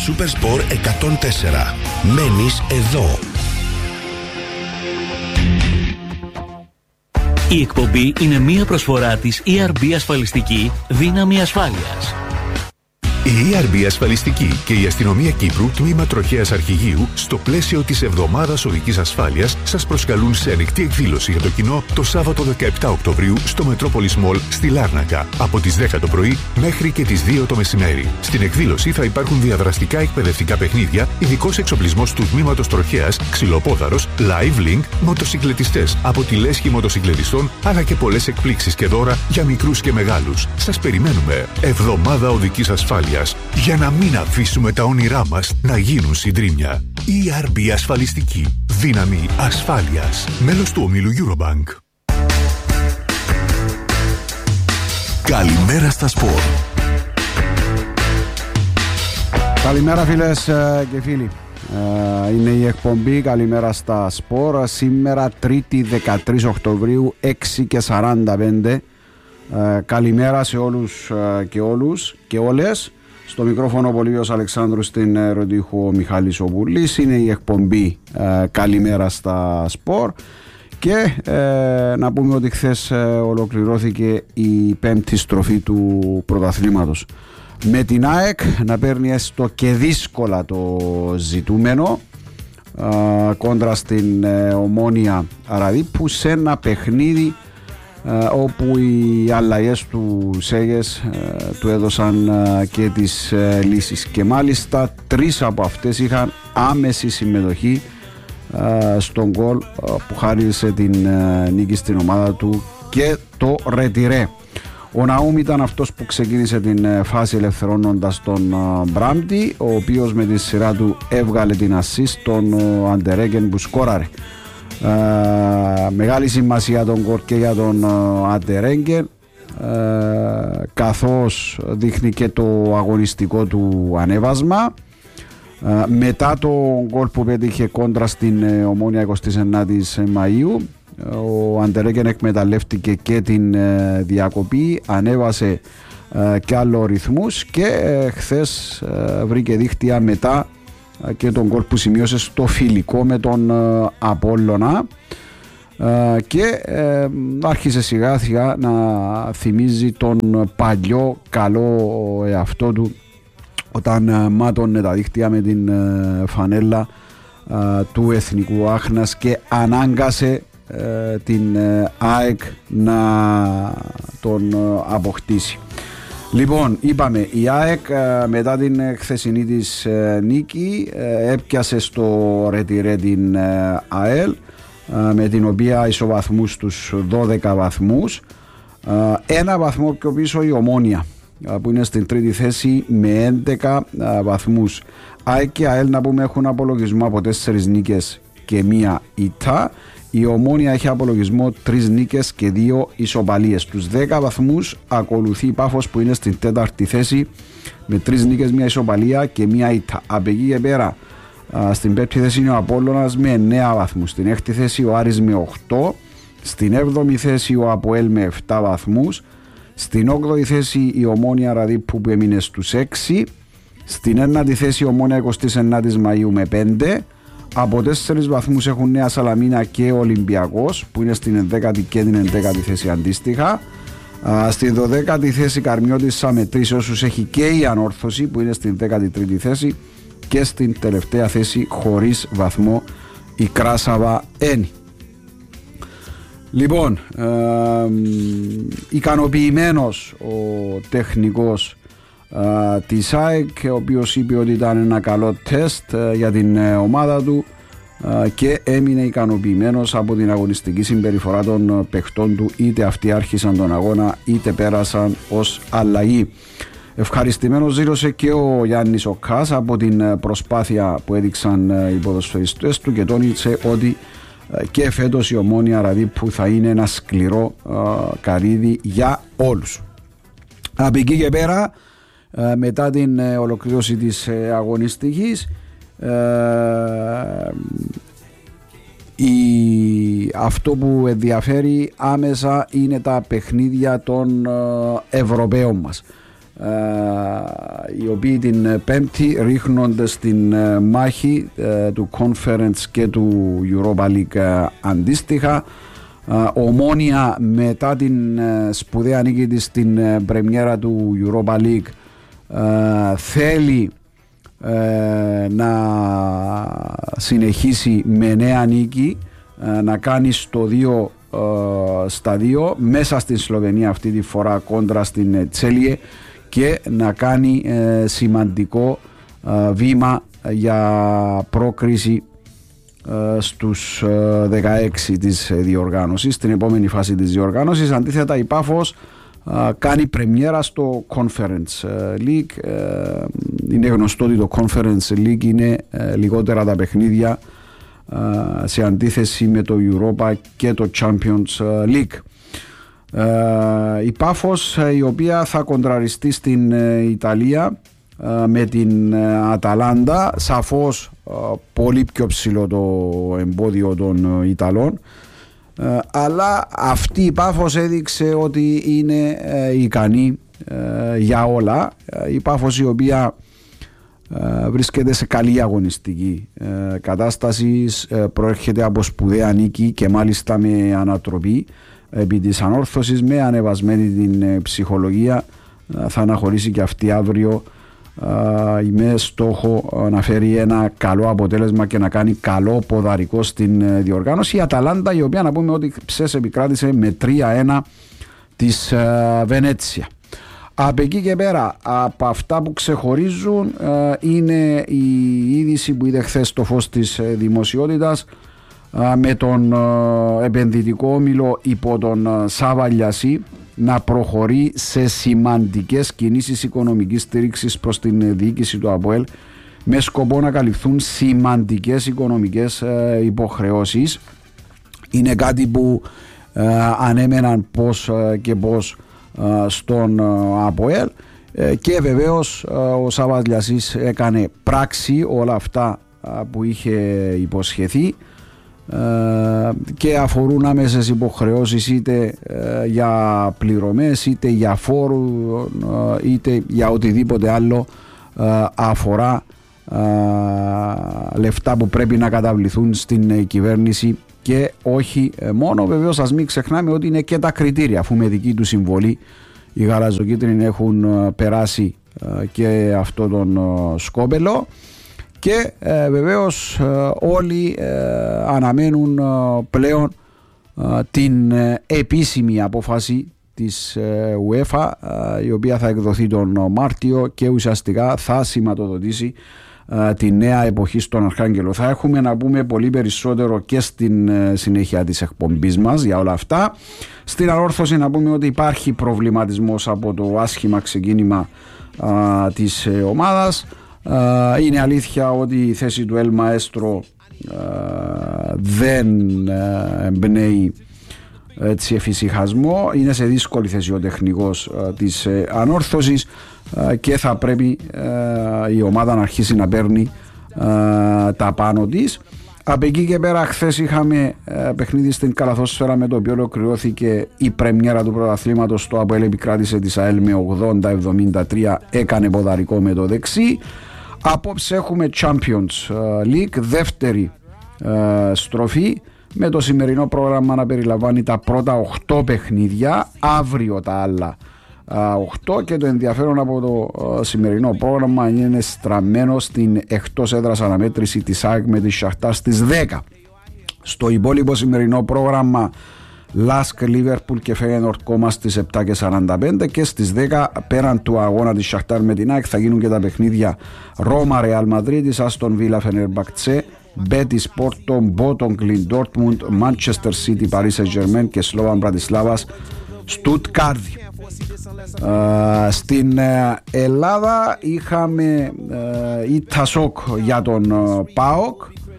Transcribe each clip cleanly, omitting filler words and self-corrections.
Supersport 104. Μένεις εδώ. Η εκπομπή είναι μία προσφορά της ERB Ασφαλιστική Δύναμη Ασφάλειας. Η ERB Ασφαλιστική και η Αστυνομία Κύπρου, τμήμα Τροχέας Αρχηγείου, στο πλαίσιο της Εβδομάδας Οδικής Ασφάλειας, σας προσκαλούν σε ανοιχτή εκδήλωση για το κοινό το Σάββατο 17 Οκτωβρίου στο Μετρόπολης Μολ στη Λάρνακα, από τις 10 το πρωί μέχρι και τις 2 το μεσημέρι. Στην εκδήλωση θα υπάρχουν διαδραστικά εκπαιδευτικά παιχνίδια, ειδικός εξοπλισμός του τμήματος Τροχέας, ξυλοπόδαρος, live link, μοτοσυκλετιστές από τη λέσχη μοτοσυκλετιστών, αλλά και πολλές εκπλήξεις και δώρα για μικρούς και μεγάλους. Σας περιμένουμε. Εβδομάδα Οδικής Ασφάλειας. Για να μην αφήσουμε τα όνειρά μας να γίνουν συντρίμμια. ERB Ασφαλιστική. Δύναμη ασφάλειας. Μέλος του ομίλου Eurobank. Καλημέρα στα σπορ. Καλημέρα φίλες και φίλοι. Είναι η εκπομπή Καλημέρα στα σπορ. Σήμερα Τρίτη 13 Οκτωβρίου 6:45. Καλημέρα σε όλους και όλους και όλες. Στο μικρόφωνο ο Πολύβιος Αλεξάνδρου, στην ερωτήχου ο Μιχάλης Οπουλής. Είναι η εκπομπή Καλημέρα στα σπορ. Και να πούμε ότι χθες ολοκληρώθηκε η πέμπτη στροφή του πρωταθλήματος, με την ΑΕΚ να παίρνει έστω και δύσκολα το ζητούμενο κόντρα στην Ομόνοια Αραδίππου, σε ένα παιχνίδι όπου οι αλλαγές του Σέγες του έδωσαν και τις λύσεις, και μάλιστα 3 από αυτές είχαν άμεση συμμετοχή στον γκολ που χάρισε την νίκη στην ομάδα του και το ρετιρέ. Ο Ναούμ ήταν αυτός που ξεκίνησε την φάση ελευθερώνοντας τον Μπράμπτη, ο οποίος με τη σειρά του έβγαλε την ασίστ τον Αντερέγκεν που σκόραρε. Μεγάλη σημασία τον γκολ και για τον Αντερέγκεν, καθώς δείχνει και το αγωνιστικό του ανέβασμα. Μετά το γκολ που πέτυχε κόντρα στην Ομόνοια 29 Μαΐου, ο Αντερέγκεν εκμεταλλεύτηκε και την διακοπή, ανέβασε και άλλο ρυθμούς και χθες βρήκε δίχτυα μετά και τον γκολ που σημείωσε στο φιλικό με τον Απόλλωνα, και άρχισε σιγά σιγά να θυμίζει τον παλιό καλό εαυτό του όταν μάτωνε τα δίχτυα με την φανέλα του Εθνικού Άχνας και ανάγκασε την ΑΕΚ να τον αποκτήσει. Λοιπόν, είπαμε, η ΑΕΚ μετά την χθεσινή της νίκη έπιασε στο ρετιρέ την ΑΕΛ, με την οποία ισοβαθμού στους 12 βαθμούς, ένα βαθμό πιο πίσω η Ομόνοια που είναι στην τρίτη θέση με 11 βαθμούς. ΑΕΚ και ΑΕΛ, να πούμε, έχουν απολογισμό από 4 νίκες και 1 ήττα. Η Ομόνοια έχει απολογισμό 3 νίκες και 2 ισοπαλίες. Τους 10 βαθμούς ακολουθεί η Πάφος που είναι στην 4η θέση με 3 νίκες, 1 ισοπαλία και 1 ήττα. Από εκεί και πέρα στην 5η θέση είναι ο Απόλλωνας με 9 βαθμούς. Στην 6η θέση ο Άρης με 8. Στην 7η θέση ο ΑΠΟΕΛ με 7 βαθμούς. Στην 8η θέση η Ομόνοια Αραδίππου που έμεινε στους 6. Στην 9η θέση η Ομόνοια 29 Μαΐου με 5. Από 4 βαθμούς έχουν Νέα Σαλαμίνα και ο Ολυμπιακός που είναι στην 11η και την 11η θέση αντίστοιχα. Στην 12η θέση Καρμιώτισσα με 3 όσους έχει και η Ανόρθωση που είναι στην 13η θέση, και στην τελευταία θέση χωρίς βαθμό η Κράσαβα Ένι. Λοιπόν, ικανοποιημένος ο τεχνικός της ΑΕΚ, ο οποίος είπε ότι ήταν ένα καλό τεστ για την ομάδα του και έμεινε ικανοποιημένος από την αγωνιστική συμπεριφορά των παιχτών του, είτε αυτοί άρχισαν τον αγώνα είτε πέρασαν ως αλλαγή. Ευχαριστημένος δήλωσε και ο Γιάννης Οκάς από την προσπάθεια που έδειξαν οι ποδοσφαιριστές του και τόνισε ότι και φέτος η Ομόνοια Αραδίππου θα είναι ένα σκληρό καρύδι για όλους. Από εκεί και πέρα, μετά την ολοκλήρωση της αγωνιστικής, αυτό που ενδιαφέρει άμεσα είναι τα παιχνίδια των Ευρωπαίων μας. οι οποίοι την Πέμπτη ρίχνονται στην μάχη του Conference και του Europa League αντίστοιχα. Ομόνοια μετά την σπουδαία νίκη της στην πρεμιέρα του Europa League θέλει να συνεχίσει με νέα νίκη, να κάνει στο 2-2 μέσα στην Σλοβενία αυτή τη φορά κόντρα στην Τσέλιε και να κάνει σημαντικό βήμα για πρόκριση στους 16 της διοργάνωσης, στην επόμενη φάση της διοργάνωσης. Αντίθετα η Πάφος κάνει πρεμιέρα στο Conference League. Είναι γνωστό ότι το Conference League είναι λιγότερα τα παιχνίδια σε αντίθεση με το Europa και το Champions League. Η Πάφος, η οποία θα κοντραριστεί στην Ιταλία με την Αταλάντα, σαφώς πολύ πιο ψηλό το εμπόδιο των Ιταλών, αλλά αυτή η Πάφος έδειξε ότι είναι ικανή για όλα. Η Πάφος, η οποία βρίσκεται σε καλή αγωνιστική κατάσταση, προέρχεται από σπουδαία νίκη και μάλιστα με ανατροπή επί της Ανόρθωσης, με ανεβασμένη την ψυχολογία. Θα αναχωρήσει και αυτή αύριο με στόχο να φέρει ένα καλό αποτέλεσμα και να κάνει καλό ποδαρικό στην διοργάνωση. Η Αταλάντα, η οποία να πούμε ότι ψες επικράτησε με 3-1 της Βενέτσια. Από εκεί και πέρα, από αυτά που ξεχωρίζουν είναι η είδηση που είδε χθες το φως της δημοσιότητας με τον επενδυτικό όμιλο υπό τον Σάβα Λιασί να προχωρεί σε σημαντικές κινήσεις οικονομικής στήριξης προς την διοίκηση του ΑΠΟΕΛ με σκοπό να καλυφθούν σημαντικές οικονομικές υποχρεώσεις. Είναι κάτι που ανέμεναν πώς και πώς στον ΑΠΟΕΛ και βεβαίως ο Σάββας Λιασής έκανε πράξη όλα αυτά που είχε υποσχεθεί και αφορούν άμεσες υποχρεώσεις είτε για πληρωμές είτε για φόρου είτε για οτιδήποτε άλλο αφορά λεφτά που πρέπει να καταβληθούν στην κυβέρνηση και όχι μόνο. Βεβαίως ας μην ξεχνάμε ότι είναι και τα κριτήρια, αφού με δική του συμβολή οι γαλαζοκίτρινοι έχουν περάσει και αυτό τον σκόπελο και βεβαίως όλοι αναμένουν πλέον την επίσημη απόφαση της UEFA, η οποία θα εκδοθεί τον Μάρτιο και ουσιαστικά θα σηματοδοτήσει τη νέα εποχή στον Αρχάγγελο. Θα έχουμε να πούμε πολύ περισσότερο και στην συνέχεια της εκπομπής μας για όλα αυτά. Στην Ανόρθωση να πούμε ότι υπάρχει προβληματισμός από το άσχημα ξεκίνημα της ομάδας. Είναι αλήθεια ότι η θέση του Ελ Μαέστρο δεν εμπνέει έτσι εφησυχασμό. Είναι σε δύσκολη θέση ο τεχνικός της Ανόρθωσης και θα πρέπει η ομάδα να αρχίσει να παίρνει τα πάνω της. Από εκεί και πέρα, χθες είχαμε παιχνίδι στην Καλαθόσφαιρα με το οποίο ολοκληρώθηκε η πρεμιέρα του πρωταθλήματος. Το ΑΠΟΕΛ επικράτησε της ΑΕΛ με 80-73, έκανε ποδαρικό με το δεξί. Απόψε έχουμε Champions League, δεύτερη στροφή, με το σημερινό πρόγραμμα να περιλαμβάνει τα πρώτα 8 παιχνίδια, αύριο τα άλλα 8, και το ενδιαφέρον από το σημερινό πρόγραμμα είναι στραμμένο στην εκτός έδρας αναμέτρηση της ΑΕΚ με τη Σαχτάρ στις 10. Στο υπόλοιπο σημερινό πρόγραμμα Λάσκ, Λίβερπουλ και Φέγενορτ Κόμα στις 7:45 και στις 10 πέραν του αγώνα της Σαχτάρ με την ΑΕΚ θα γίνουν και τα παιχνίδια Ρώμα Ρεάλ Μαδρίτης, Άστον Βίλα Φενερμπαχτσέ, Μπέτις Πόρτο, Μπότον Κλιν Ντόρτμουντ, Μάντσεστερ Σίτι Παρί Σεν Ζερμέν και Σλόβαν Μπρατισλάβας Στουτκάρδη. Στην Ελλάδα είχαμε ήττα σοκ για τον ΠΑΟΚ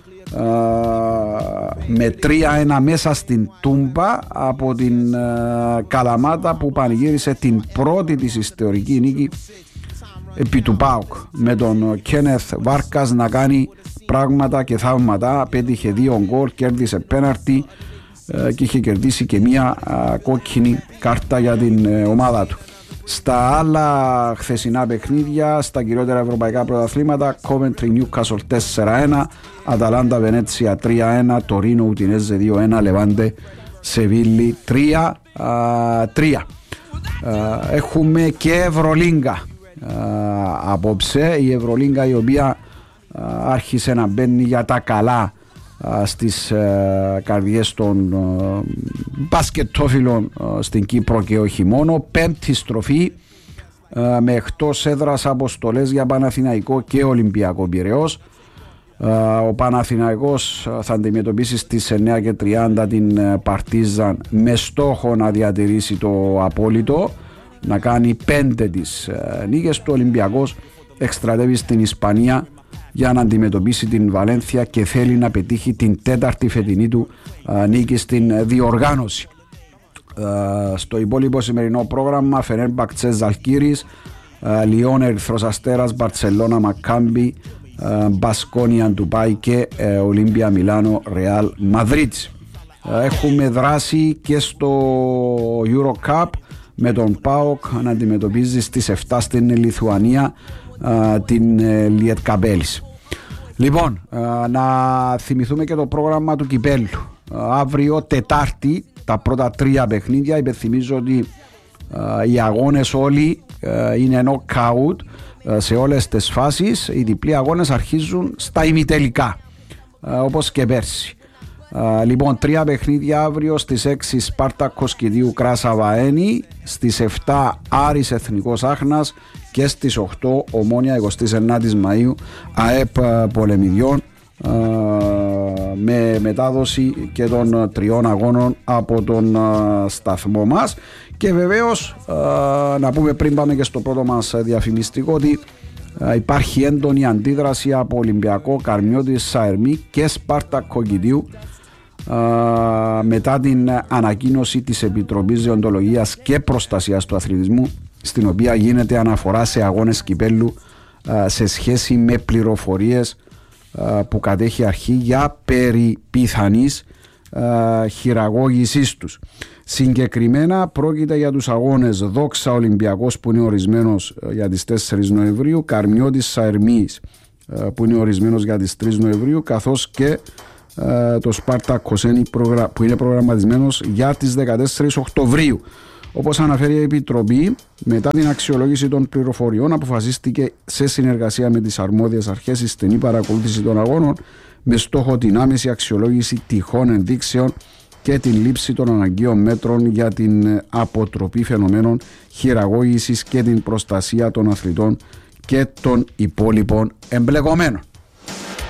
με 3-1 μέσα στην Τούμπα από την Καλαμάτα, που πανηγύρισε την πρώτη της ιστορική νίκη επί του ΠΑΟΚ, με τον Κένεθ Βάρκας να κάνει πράγματα και θαύματα. Πέτυχε 2 γκολ, κέρδισε πέναρτι και είχε κερδίσει και μία κόκκινη κάρτα για την ομάδα του. Στα άλλα χθεσινά παιχνίδια, στα κυριότερα ευρωπαϊκά πρωταθλήματα, Coventry Newcastle 4-1, Αταλάντα Βενέτσια 3-1, Τωρίνο Ουτινέζε 2-1, Λεβάντε Σεβίλη 3-3. Έχουμε και Ευρωλίγκα απόψε, η Ευρωλίγκα η οποία άρχισε να μπαίνει για τα καλά στις καρδιές των μπασκετόφιλων στην Κύπρο και όχι μόνο. Πέμπτη στροφή με εκτός έδρας αποστολές για Παναθηναϊκό και Ολυμπιακό Πειραιώς. Ο Παναθηναϊκός θα αντιμετωπίσει στις 9:30 την Παρτίζαν με στόχο να διατηρήσει το απόλυτο, να κάνει 5 τις νίκες του. Ολυμπιακός εκστρατεύει στην Ισπανία για να αντιμετωπίσει την Βαλένθια και θέλει να πετύχει την 4η φετινή του νίκη στην διοργάνωση. Στο υπόλοιπο σημερινό πρόγραμμα, Φενέρμπαχτσε Ζαλγκίρις, Λιόν Ερυθρός Αστέρας, Μπαρτσελώνα Μακάμπι, Μπασκόνια Ντουμπάι και Ολύμπια Μιλάνο Ρεάλ Μαδρίτης. Έχουμε δράση και στο Euro Cup με τον ΠΑΟΚ να αντιμετωπίζει στις 7 στην Λιθουανία την Λιετκαμπέλης. Λοιπόν, να θυμηθούμε και το πρόγραμμα του κυπέλλου. Αύριο Τετάρτη τα πρώτα 3 παιχνίδια. Υπενθυμίζω ότι οι αγώνες όλοι είναι knockout σε όλες τις φάσεις. Οι διπλοί αγώνες αρχίζουν στα ημιτελικά, όπως και πέρσι. Λοιπόν, 3 παιχνίδια αύριο. Στις 6 Σπάρτακος Κηδείου Κράσα Βαένη, στις 7 Άρης Εθνικός Άχνας και στις 8 Ομόνια 29 Μαΐου ΑΕΠ Πολεμιδιών, με μετάδοση και των 3 αγώνων από τον σταθμό μας. Και βεβαίως να πούμε πριν πάμε και στο πρώτο μας διαφημιστικό ότι υπάρχει έντονη αντίδραση από Ολυμπιακό, Καρμιώτης, Σαερμή και Σπάρτακο Κηδείου μετά την ανακοίνωση της Επιτροπής Δεοντολογίας και Προστασίας του Αθλητισμού, στην οποία γίνεται αναφορά σε αγώνες κυπέλλου σε σχέση με πληροφορίες που κατέχει αρχή για περί πιθανής χειραγώγησής τους. Συγκεκριμένα πρόκειται για τους αγώνες Δόξα Ολυμπιακός που είναι ορισμένος για τις 4 Νοεμβρίου, Καρμιώτης Σαερμής που είναι ορισμένος για τις 3 Νοεμβρίου, καθώς και το Σπάρτα Κοσένη που είναι προγραμματισμένος για τις 14 Οκτωβρίου. Όπως αναφέρει η Επιτροπή, μετά την αξιολόγηση των πληροφοριών αποφασίστηκε σε συνεργασία με τις αρμόδιες αρχές η στενή παρακολούθηση των αγώνων με στόχο την άμεση αξιολόγηση τυχών ενδείξεων και την λήψη των αναγκαίων μέτρων για την αποτροπή φαινομένων χειραγώγησης και την προστασία των αθλητών και των υπόλοιπων εμπλεκομένων.